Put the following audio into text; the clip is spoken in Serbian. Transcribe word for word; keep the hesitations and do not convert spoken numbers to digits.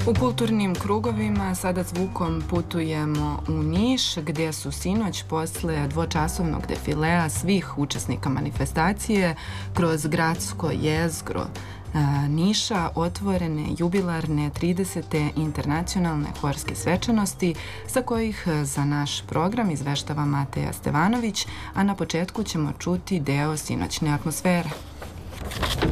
U kulturnim krugovima sada zvukom putujemo u Niš, gdje su sinoć posle dvočasovnog defilea svih učesnika manifestacije kroz gradsko jezgro Niša otvorene jubilarne tridesete internacionalne horske svečanosti, sa kojih za naš program izveštava Mateja Stevanović, a na početku ćemo čuti deo sinoćne atmosfere.